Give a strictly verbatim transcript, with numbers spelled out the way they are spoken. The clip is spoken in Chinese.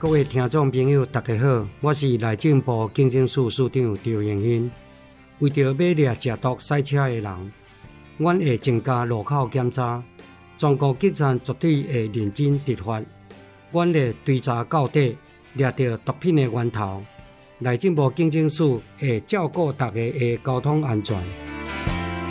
各位听众朋友，大家好，我是内政部警政署署长赵永兴。为着要掠食毒赛车的人，阮会增加路口检查，全国警察绝对会认真执法。阮会追查到底，掠到毒品的源头。内政部警政署会照顾大家的交通安全。